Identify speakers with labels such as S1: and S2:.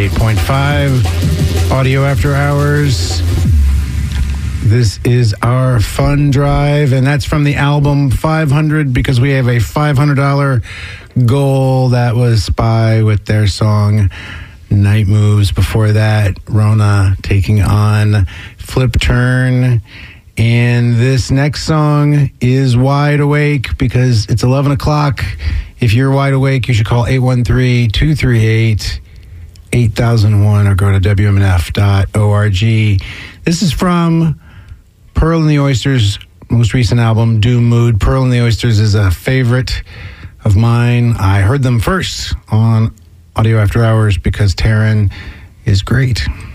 S1: 8.5 Audio After Hours. This is our fun drive, and that's from the album 500, because we have a $500 goal. That was Spy with their song Night Moves. Before that, Rona taking on Flip Turn. And this next song is Wide Awake, because it's 11 o'clock. If you're wide awake, you should call 813-238-8001 or go to WMNF.org. This is from Pearl and the Oysters' most recent album, Doom Mood. Pearl and the Oysters is a favorite of mine. I heard them first on Audio After Hours because Taryn is great.